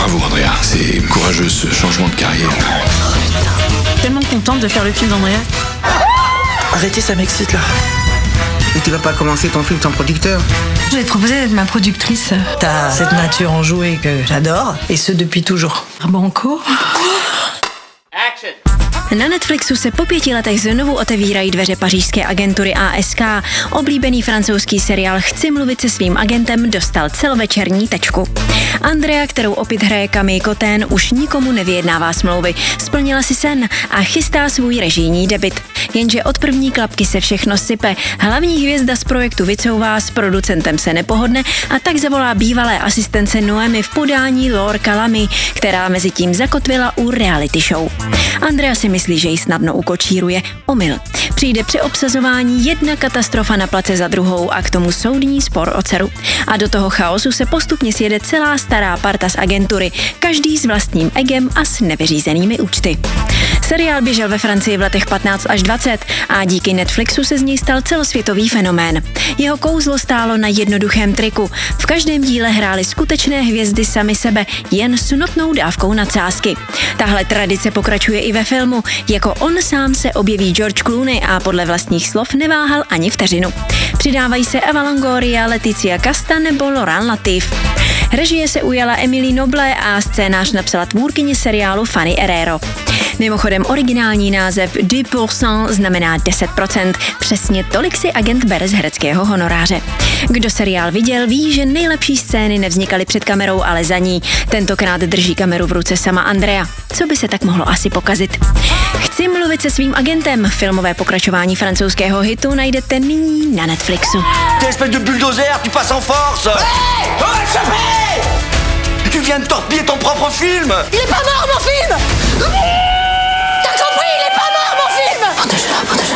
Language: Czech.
Bravo Andrea, c'est courageux ce changement de carrière. Tellement contente de faire le film d'Andrea. Arrêtez, ça m'excite là. Et tu vas pas commencer ton film sans producteur? Je vais te proposer d'être ma productrice. T'as cette nature enjouée que j'adore, et ce depuis toujours. Banco. Na Netflixu se po 5 letech znovu otevírají dveře pařížské agentury ASK. Oblíbený francouzský seriál Chci mluvit se svým agentem dostal celovečerní tečku. Andrea, kterou opět hraje Camille Cotin, už nikomu nevyjednává smlouvy. Splnila si sen a chystá svůj režijní debut. Jenže od první klapky se všechno sype. Hlavní hvězda z projektu vycouvá, s producentem se nepohodne a tak zavolá bývalé asistence Noemi v podání Laure Calamy, která mezi tím zakotvila u reality show. Andrea si myslí, že ji snadno ukočíruje. Omyl. Přijde při obsazování jedna katastrofa na place za druhou a k tomu soudní spor o dceru. A do toho chaosu se postupně sjede celá stará parta z agentury, každý s vlastním egem a s nevyřízenými účty. Seriál běžel ve Francii v letech 15 až 20 a díky Netflixu se z něj stal celosvětový fenomén. Jeho kouzlo stálo na jednoduchém triku. V každém díle hrály skutečné hvězdy sami sebe, jen s notnou dávkou nadsázky. Tahle tradice pokračuje i ve filmu. Jako on sám se objeví George Clooney a podle vlastních slov neváhal ani vteřinu. Přidávají se Eva Longoria, Leticia Casta nebo Laurent Latif. Režie se ujala Emilie Noble a scénář napsala tvůrkyně seriálu Fanny Herrero. Mimochodem originální název 10% znamená 10%. Přesně tolik si agent bere z hereckého honoráře. Kdo seriál viděl, ví, že nejlepší scény nevznikaly před kamerou, ale za ní. Tentokrát drží kameru v ruce sama Andrea. Co by se tak mohlo asi pokazit? Chci mluvit se svým agentem. Filmové pokračování francouzského hitu najdete nyní na Netflixu. T'es espèce de bulldozer, tu passes en force. Hey! Oh, tu viens de torpiller ton propre film. Il est pas mort, mon fils!